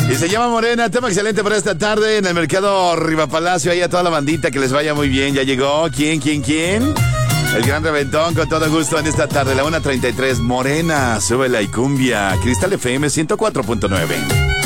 Y se llama Morena, tema excelente para esta tarde en el mercado Rivapalacio. Ahí a toda la bandita que les vaya muy bien. Ya llegó, ¿quién? El gran reventón con todo gusto en esta tarde, la 1:33. Morena, súbela y cumbia. Cristal FM 104.9.